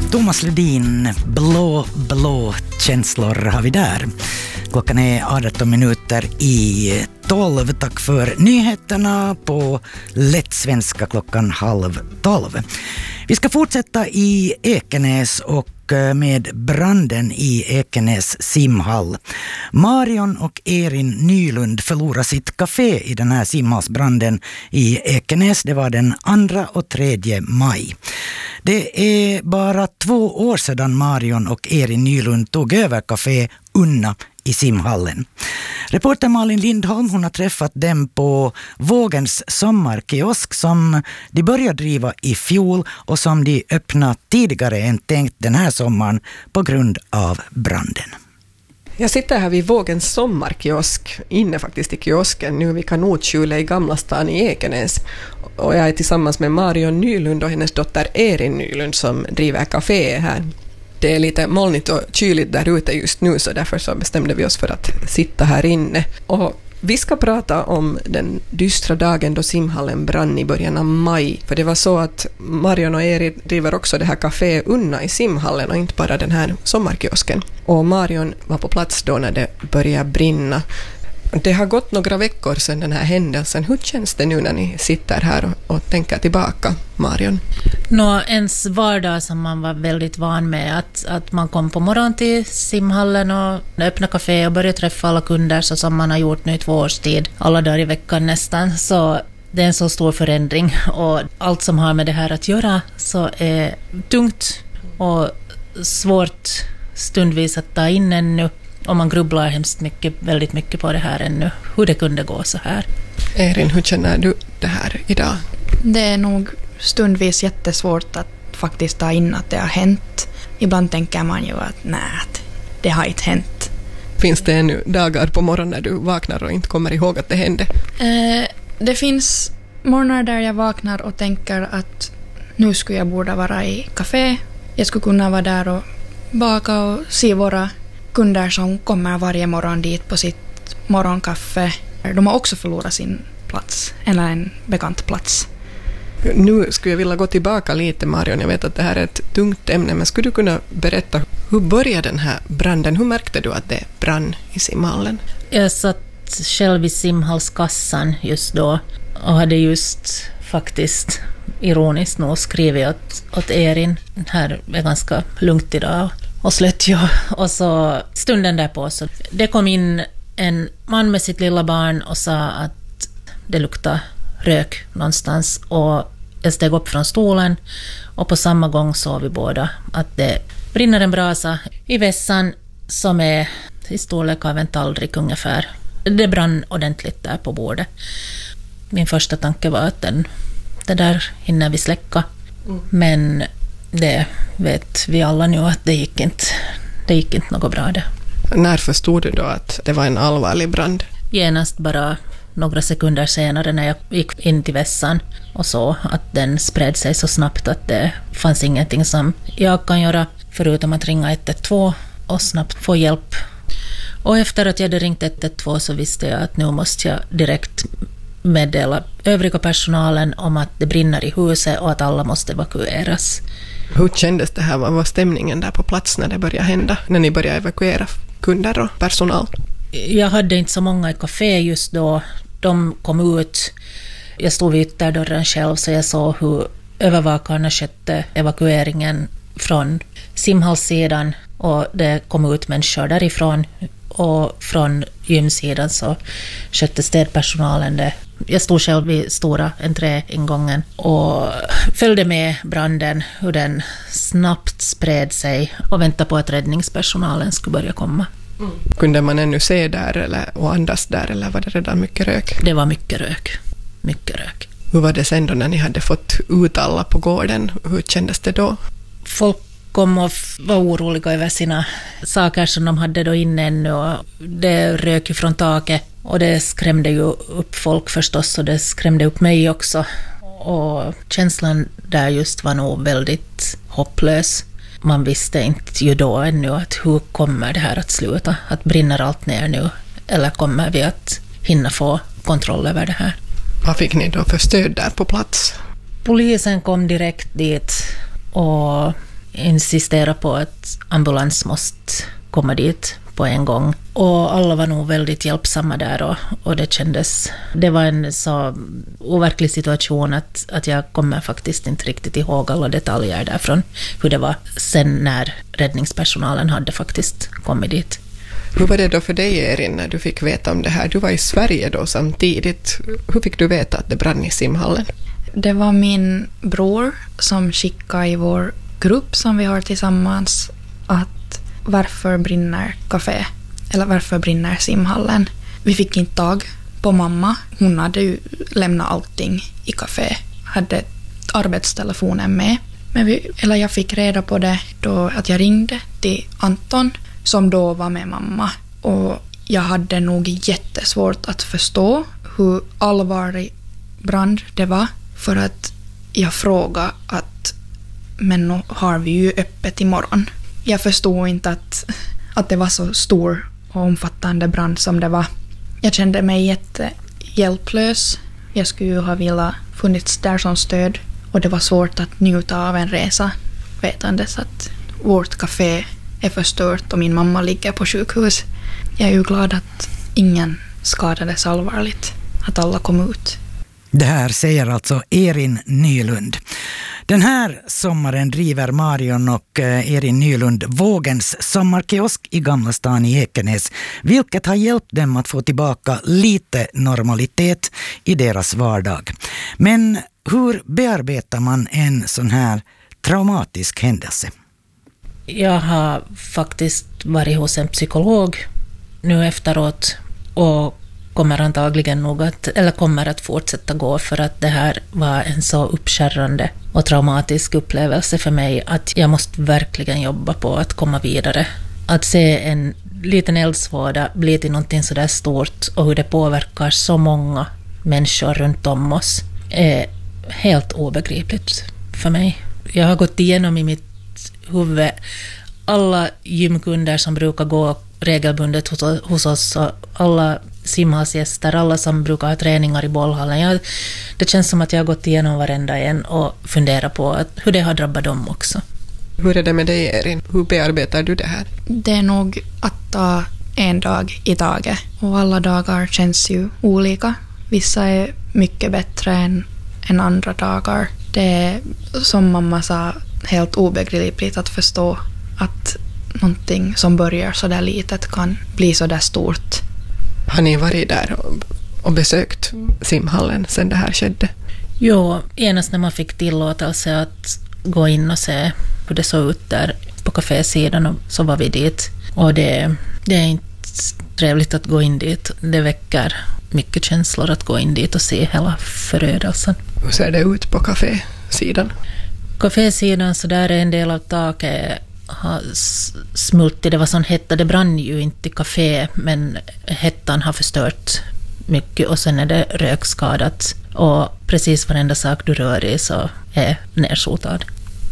Thomas Ledin, blå känslor har vi där. Klockan är 18 minuter i 12. Tack för nyheterna på lätt svenska klockan 11:30. Vi ska fortsätta i Ekenäs och med branden i Ekenäs simhall. Marion och Erin Nylund förlorade sitt café i den här simhallsbranden i Ekenäs. Det var den 2 och 3 maj. Det är bara 2 år sedan Marion och Erin Nylund tog över café Unna i simhallen. Reporter Malin Lindholm, hon har träffat dem på Vågens sommarkiosk som de började driva i fjol och som de öppnade tidigare än tänkt den här sommaren på grund av branden. Jag sitter här vid Vågens sommarkiosk, inne faktiskt i kiosken nu vid Kanotskjulet i Gamla stan i Ekenäs. Och jag är tillsammans med Marion Nylund och hennes dotter Erin Nylund som driver café här. Det är lite molnigt och kyligt där ute just nu, så därför så bestämde vi oss för att sitta här inne. Och vi ska prata om den dystra dagen då simhallen brann i början av maj. För det var så att Marion och Erin driver också det här café Unna i simhallen och inte bara den här sommarkiosken. Och Marion var på plats då när det började brinna. Det har gått några veckor sedan den här händelsen. Hur känns det nu när ni sitter här och tänker tillbaka, Marion? Ens vardag som man var väldigt van med, att man kom på morgon till simhallen och öppnade café och började träffa alla kunder så som man har gjort nu i 2 års tid, alla dagar i veckan nästan. Så det är en så stor förändring och allt som har med det här att göra så är tungt och svårt stundvis att ta in ännu. Och man grubblar väldigt mycket på det här ännu, hur det kunde gå så här. Erin, hur känner du det här idag? Det är nog stundvis jättesvårt att faktiskt ta in att det har hänt. Ibland tänker man ju att det har inte hänt. Finns det ännu dagar på morgonen när du vaknar och inte kommer ihåg att det hände? Det finns morgnar där jag vaknar och tänker att nu skulle jag borde vara i café. Jag skulle kunna vara där och baka och se våra kunder som kommer varje morgon dit på sitt morgonkaffe. De har också förlorat sin plats, eller en bekant plats. Nu skulle jag vilja gå tillbaka lite, Marion. Jag vet att det här är ett tungt ämne, men skulle du kunna berätta hur började den här branden? Hur märkte du att det brann i simhallen? Jag satt själv i simhallskassan just då och hade just faktiskt ironiskt nog skrivit åt Erin. Här är ganska lugnt idag och slött jag. Och så stunden därpå så det kom in en man med sitt lilla barn och sa att det luktar rök någonstans, och jag steg upp från stolen och på samma gång såg vi båda att det brinner en brasa i vässan som är i storlek av en tallrik ungefär. Det brann ordentligt där på bordet. Min första tanke var att det där hinner vi släcka. Men det vet vi alla nu att det gick inte något bra det. När förstod du då att det var en allvarlig brand? Genast bara några sekunder senare när jag gick in till vässan och så att den spred sig så snabbt att det fanns ingenting som jag kan göra förutom att ringa 112 och snabbt få hjälp. Och efter att jag hade ringt 112 så visste jag att nu måste jag direkt meddela övriga personalen om att det brinner i huset och att alla måste evakueras. Hur kändes det här? Vad var stämningen där på plats när det började hända? När ni började evakuera kunder och personal? Jag hade inte så många i café just då. De kom ut. Jag stod vid ytterdörren själv så jag såg hur övervakarna skötte evakueringen från simhallssidan och det kom ut människor därifrån. Och från gymsidan så skötte städpersonalen det. Jag stod själv vid stora entréingången och följde med branden, hur den snabbt spred sig och väntade på att räddningspersonalen skulle börja komma. Kunde man ännu se där och andas där, eller var det redan mycket rök? Det var mycket rök. Mycket rök. Hur var det sen då när ni hade fått ut alla på gården? Hur kändes det då? Folk kom och var oroliga över sina saker som de hade då inne ännu, och det rök ju från taket och det skrämde ju upp folk förstås och det skrämde upp mig också, och känslan där just var nog väldigt hopplös. Man visste inte ju då ännu att hur kommer det här att sluta, att brinner allt ner nu eller kommer vi att hinna få kontroll över det här. Vad fick ni då för stöd där på plats? Polisen kom direkt dit och insistera på att ambulans måste komma dit på en gång. Och alla var nog väldigt hjälpsamma där och det var en så overklig situation att jag kommer faktiskt inte riktigt ihåg alla detaljer därifrån hur det var sen när räddningspersonalen hade faktiskt kommit dit. Hur var det då för dig, Erin, när du fick veta om det här? Du var i Sverige då samtidigt. Hur fick du veta att det brann i simhallen? Det var min bror som skickade i vår grupp som vi har tillsammans att varför brinner café? Eller varför brinner simhallen? Vi fick inte tag på mamma. Hon hade ju lämnat allting i café. Hade arbetstelefonen med. Men jag fick reda på det då att jag ringde till Anton som då var med mamma. Och jag hade nog jättesvårt att förstå hur allvarlig brand det var. För att jag frågade men nu har vi ju öppet imorgon. Jag förstod inte att det var så stor och omfattande brand som det var. Jag kände mig jättehjälplös. Jag skulle ju ha velat funnits där som stöd. Och det var svårt att njuta av en resa vetandes att vårt café är förstört och min mamma ligger på sjukhus. Jag är ju glad att ingen skadades allvarligt. Att alla kom ut. Det här säger alltså Erin Nylund. Den här sommaren driver Marion och Erin Nylund Vågens sommarkiosk i Gamla stan i Ekenäs, vilket har hjälpt dem att få tillbaka lite normalitet i deras vardag. Men hur bearbetar man en sån här traumatisk händelse? Jag har faktiskt varit hos en psykolog nu efteråt och kommer antagligen kommer att fortsätta gå för att det här var en så uppskärrande och traumatisk upplevelse för mig att jag måste verkligen jobba på att komma vidare. Att se en liten eldsvåda bli till någonting så där stort och hur det påverkar så många människor runt om oss är helt obegripligt för mig. Jag har gått igenom i mitt huvud alla gymkunder som brukar gå regelbundet hos oss och alla simhalsgäster, alla som brukar ha träningar i bollhallen. Det känns som att jag har gått igenom varenda en och funderar på hur det har drabbat dem också. Hur är det med dig, Erin? Hur bearbetar du det här? Det är nog att ta en dag i taget. Och alla dagar känns ju olika. Vissa är mycket bättre än andra dagar. Det är, som mamma sa, helt obegripligt att förstå att någonting som börjar så där litet kan bli så där stort. Har ni varit där och besökt simhallen sedan det här skedde? Jo, genast när man fick tillåtelse att gå in och se hur det såg ut där på kafésidan så var vi dit. Och det är inte trevligt att gå in dit. Det väcker mycket känslor att gå in dit och se hela förödelsen. Hur ser det ut på kafésidan? Kafésidan så där är en del av taket har smultit. Det var sån hetta, det brann ju inte i kafé men hettan har förstört mycket och sen är det rökskadat och precis varenda sak du rör i så är nersotad.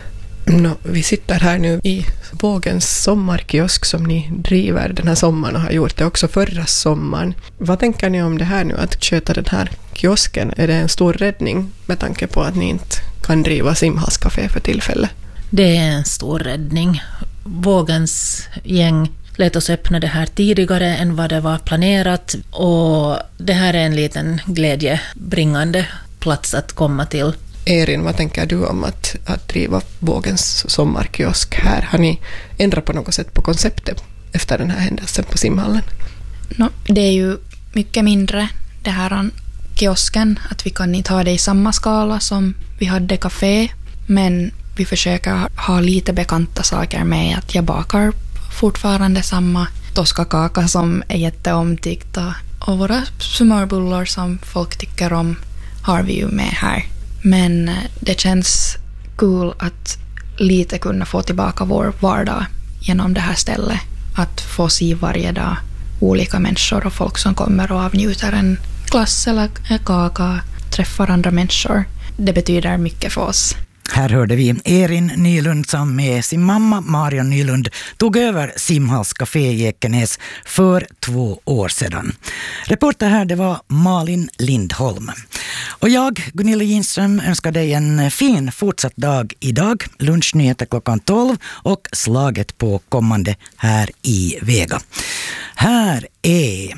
Vi sitter här nu i Vågens sommarkiosk som ni driver den här sommaren och har gjort det också förra sommaren. Vad tänker ni om det här nu, att köta den här kiosken? Är det en stor räddning med tanke på att ni inte kan driva simhalscafé för tillfället? Det är en stor räddning. Vågens gäng lät oss öppna det här tidigare än vad det var planerat och det här är en liten glädjebringande plats att komma till. Erin, vad tänker du om att driva Vågens sommarkiosk här? Har ni ändrat på något sätt på konceptet efter den här händelsen på simhallen? Det är ju mycket mindre det här kiosken, att vi kan inte ha det i samma skala som vi hade café, men vi försöker ha lite bekanta saker med att jag bakar fortfarande samma toskakaka som är jätteomtyckta och våra smörbullar som folk tycker om har vi ju med här. Men det känns kul att lite kunna få tillbaka vår vardag genom det här stället. Att få se varje dag olika människor och folk som kommer och avnjuter en glass eller en kaka, träffar andra människor. Det betyder mycket för oss. Här hörde vi Erin Nylund som med sin mamma Marion Nylund tog över Simhalls Café i Ekenäs för 2 år sedan. Reporter här det var Malin Lindholm. Och jag, Gunilla Ginström, önskar dig en fin fortsatt dag idag. Lunchnyheter klockan 12 och slaget på kommande här i Vega. Här är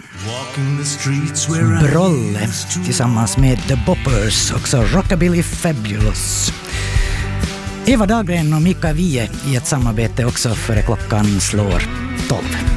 Brolle tillsammans med The Boppers, också Rockabilly Fabulous. Eva Dahlgren och Mika Vie i ett samarbete också före klockan slår 12.